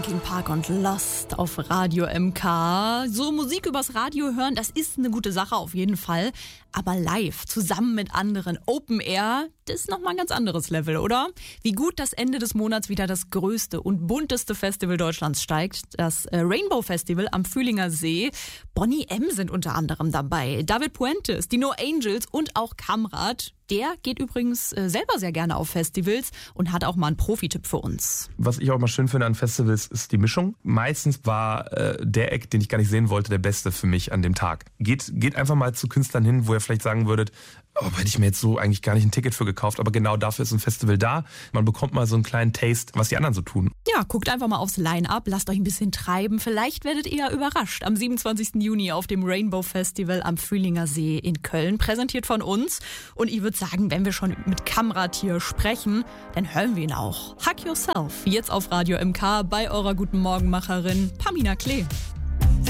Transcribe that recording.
Linkin Park und Lost auf Radio MK. So Musik übers Radio hören, das ist eine gute Sache auf jeden Fall. Aber live, zusammen mit anderen, Open Air, das ist nochmal ein ganz anderes Level, oder? Wie gut das Ende des Monats wieder das größte und bunteste Festival Deutschlands steigt. Das Rainbow Festival am Fühlinger See. Bonnie M. sind unter anderem dabei. David Puentes, die No Angels und auch Kamrat. Der geht übrigens selber sehr gerne auf Festivals und hat auch mal einen Profi-Tipp für uns. Was ich auch mal schön finde an Festivals ist die Mischung. Meistens war der Act, den ich gar nicht sehen wollte, der beste für mich an dem Tag. Geht einfach mal zu Künstlern hin, wo ihr vielleicht sagen würdet, hätte ich mir jetzt so eigentlich gar nicht ein Ticket für gekauft, aber genau dafür ist ein Festival da. Man bekommt mal so einen kleinen Taste, was die anderen so tun. Ja, guckt einfach mal aufs Line-Up, lasst euch ein bisschen treiben. Vielleicht werdet ihr ja überrascht am 27. Juni auf dem Rainbow Festival am Fühlinger See in Köln, präsentiert von uns. Und ich würde sagen, wenn wir schon mit Kamrat hier sprechen, dann hören wir ihn auch. Hug Yourself, jetzt auf Radio MK bei eurer guten Morgenmacherin Pamina Klee.